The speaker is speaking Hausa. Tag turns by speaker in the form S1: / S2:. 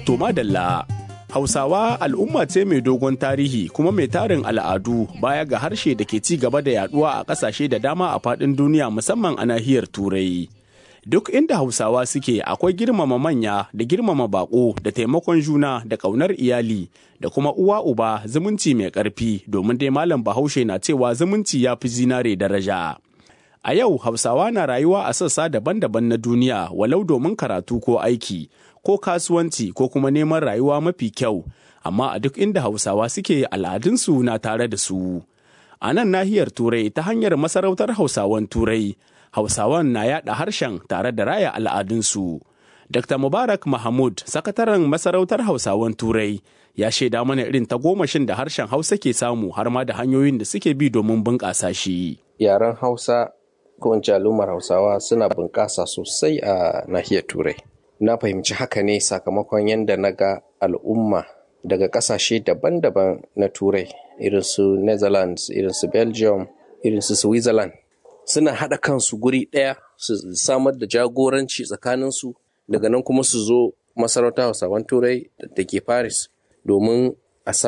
S1: To madalla, Hausawa al'umma ce mai dogon tarihi kuma mai tarin al'adu baya ga harshe da ke ci gaba da yaduwa a ƙasashe da dama a faɗin duniya musamman a nahiyar Turai. Duk inda Hausawa suke akwai girmama manya da girmama baƙo da taimakon juna da ƙaunar iyali da kuma uwa uba zumunci mai ƙarfi domin dai Malam Bahaushe na cewa zumunci ya fi zinare daraja. A yau Hausawa na rayuwa a sassa daban-daban na duniya walau domin karatu ko aiki. Ko kasuwanci ko kuma neman rayuwa mafi kyau, amma a duk inda Hausawa suke al'adunsu na tare da su. A nan nahiyar Turai ta hanyar masarautar Hausawan Turai, Hausawan na yaɗa harshen tare da raya al'adunsu. Dr. Mubarak Mahmud, sakataren masarautar Hausawan Turai, ya shaida mana irin tagomashin da harshen Hausa ke samu har ma da hanyoyin da suke bi domin bunƙasa shi.
S2: Yaren Hausa ko in ce al'ummar Hausawa suna bunƙasa sosai a nahiyar Turai. Na fahimci haka ne sakamakon yadda na ga al'umma daga ƙasashe daban-daban na Turai, irin su Netherlands, irin su Belgium, irin su Switzerland, suna haɗa kansu guri ɗaya su samar da jagoranci tsakaninsu, daga nan kuma su zo masarautar Hausawan Turai da ke Paris domin